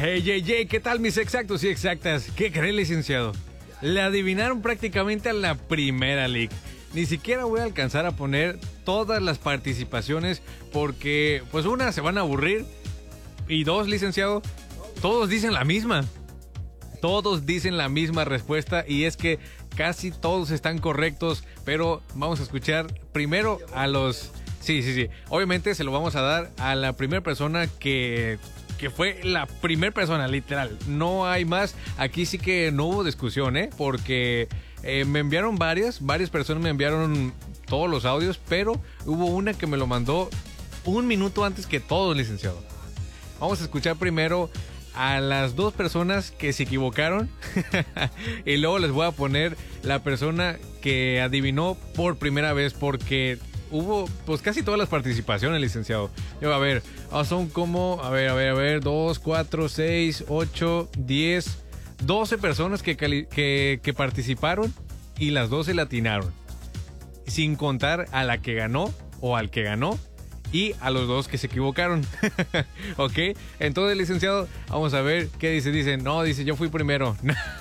Hey, ¿qué tal mis exactos y exactas? ¿Qué cree, licenciado? Le adivinaron prácticamente a la primera league. Ni siquiera voy a alcanzar a poner todas las participaciones porque, pues una, se van a aburrir y dos, licenciado, todos dicen la misma. Todos dicen la misma respuesta y es que casi todos están correctos, pero vamos a escuchar primero a los... Sí. Obviamente se lo vamos a dar a la primera persona que fue la primera persona, literal. No hay más. Aquí sí que no hubo discusión, porque me enviaron varias personas me enviaron todos los audios, pero hubo una que me lo mandó un minuto antes que todos, licenciado. Vamos a escuchar primero a las dos personas que se equivocaron y luego les voy a poner la persona que adivinó por primera vez, porque hubo pues casi todas las participaciones, licenciado. A ver, son como, a ver, 2, 4, 6, 8, 10, 12 personas que participaron y las 12 latinaron, sin contar a la que ganó o al que ganó y a los dos que se equivocaron. ¿Ok? Entonces, licenciado, vamos a ver qué dice. Dice, yo fui primero.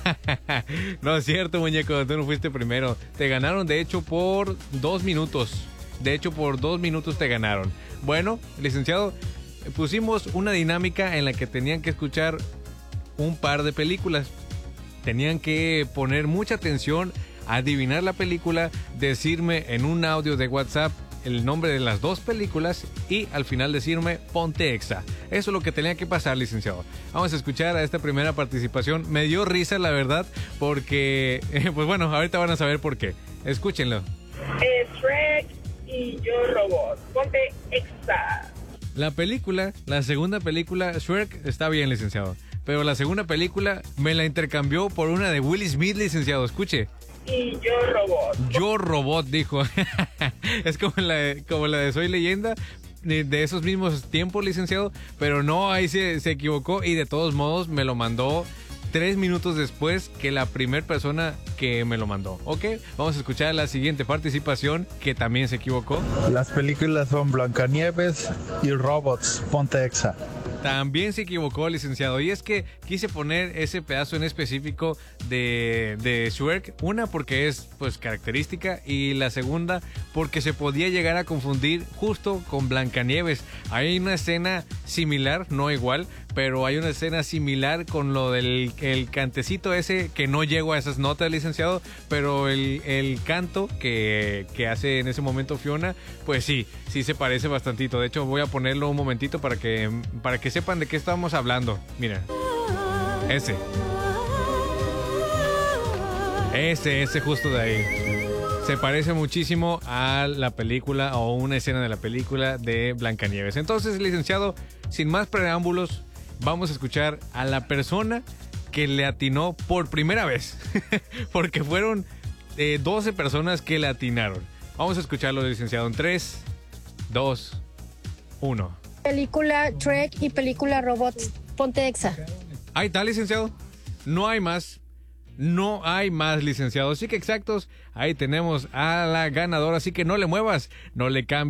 No es cierto, muñeco, tú no fuiste primero. Te ganaron, de hecho, por 2 minutos. Por 2 minutos te ganaron. Bueno, licenciado, pusimos una dinámica en la que tenían que escuchar un par de películas. Tenían que poner mucha atención, adivinar la película, decirme en un audio de WhatsApp el nombre de las dos películas y al final decirme ponte exa. Eso es lo que tenía que pasar, licenciado. Vamos a escuchar a esta primera participación. Me dio risa, la verdad, porque pues bueno, ahorita van a saber por qué. Escúchenlo. Shrek y Yo Robot, ponte exa. La segunda película, Shrek, está bien, licenciado, pero la segunda película me la intercambió por una de Will Smith, licenciado. Escuche. Y Yo Robot. Yo Robot, dijo. Es como la de Soy Leyenda, de esos mismos tiempos, licenciado, pero no, ahí se equivocó y de todos modos me lo mandó 3 minutos después que la primera persona que me lo mandó. Ok, vamos a escuchar la siguiente participación que también se equivocó. Las películas son Blancanieves y Robots, ponte exa. También se equivocó, licenciado. Y es que quise poner ese pedazo en específico de Shrek. Una, porque es pues característica. Y la segunda, porque se podía llegar a confundir justo con Blancanieves. Hay una escena similar, no igual, pero hay una escena similar con lo del el cantecito ese, que no llego a esas notas, licenciado, pero el canto que hace en ese momento Fiona, pues sí se parece bastantito. De hecho, voy a ponerlo un momentito para que sepan de qué estamos hablando. Mira, ese justo de ahí se parece muchísimo a la película o una escena de la película de Blancanieves. Entonces, licenciado, sin más preámbulos, vamos a escuchar a la persona que le atinó por primera vez. Porque fueron 12 personas que le atinaron. Vamos a escucharlo, licenciado, en 3, 2, 1. Película Shrek y película Robots, ponte exa. Ahí está, licenciado. No hay más, licenciado. Así que exactos, ahí tenemos a la ganadora. Así que no le muevas, no le cambies.